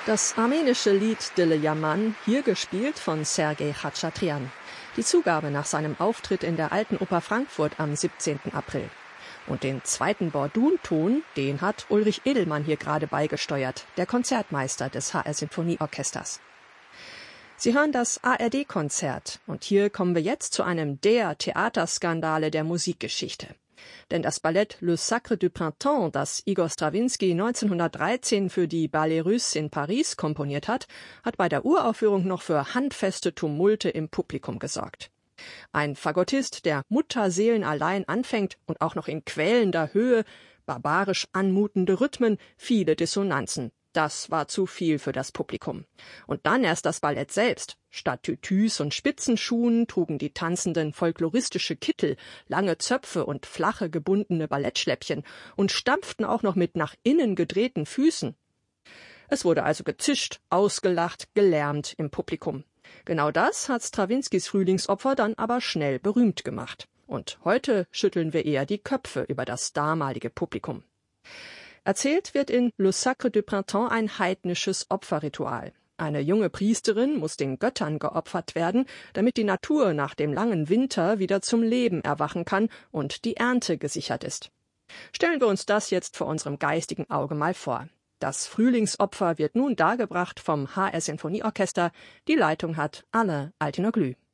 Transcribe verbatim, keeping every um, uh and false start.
Das armenische Lied Dile Yaman, hier gespielt von Sergei Khatchatrian. Die Zugabe nach seinem Auftritt in der Alten Oper Frankfurt am siebzehnten April. Und den zweiten Bordun-Ton, den hat Ulrich Edelmann hier gerade beigesteuert, der Konzertmeister des H R Sinfonieorchesters. Sie hören das A R D-Konzert und hier kommen wir jetzt zu einem der Theaterskandale der Musikgeschichte. Denn das Ballett Le Sacre du Printemps, das Igor Strawinski neunzehnhundertdreizehn für die Ballets Russes in Paris komponiert hat, hat bei der Uraufführung noch für handfeste Tumulte im Publikum gesorgt. Ein Fagottist, der mutterseelenallein anfängt und auch noch in quälender Höhe, barbarisch anmutende Rhythmen, viele Dissonanzen. Das war zu viel für das Publikum. Und dann erst das Ballett selbst. Statt Tütüs und Spitzenschuhen trugen die Tanzenden folkloristische Kittel, lange Zöpfe und flache gebundene Ballettschläppchen und stampften auch noch mit nach innen gedrehten Füßen. Es wurde also gezischt, ausgelacht, gelärmt im Publikum. Genau das hat Strawinskys Frühlingsopfer dann aber schnell berühmt gemacht. Und heute schütteln wir eher die Köpfe über das damalige Publikum. Erzählt wird in Le Sacre du Printemps ein heidnisches Opferritual. Eine junge Priesterin muss den Göttern geopfert werden, damit die Natur nach dem langen Winter wieder zum Leben erwachen kann und die Ernte gesichert ist. Stellen wir uns das jetzt vor unserem geistigen Auge mal vor. Das Frühlingsopfer wird nun dargebracht vom H R Sinfonieorchester. Die Leitung hat Anne Altinoglu.